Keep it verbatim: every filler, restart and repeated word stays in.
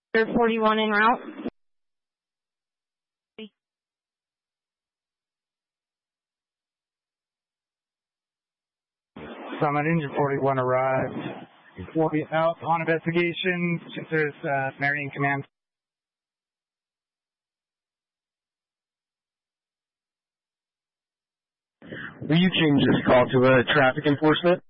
forty-one en route. Summit Engine forty-one arrived. forty out on investigation. There's uh, Marion Command. Will you change this call to uh, traffic enforcement?